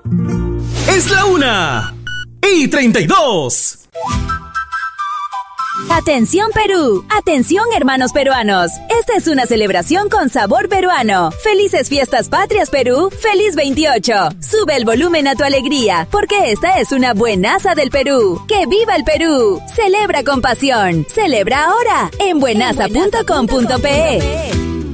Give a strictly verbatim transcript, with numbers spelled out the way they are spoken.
Es la una y treinta y dos. Atención Perú, atención hermanos peruanos, esta es una celebración con sabor peruano. Felices fiestas patrias Perú, feliz veintiocho. Sube el volumen a tu alegría, porque esta es una buenaza del Perú. ¡Que viva el Perú! Celebra con pasión, celebra ahora en buenaza punto com punto pe.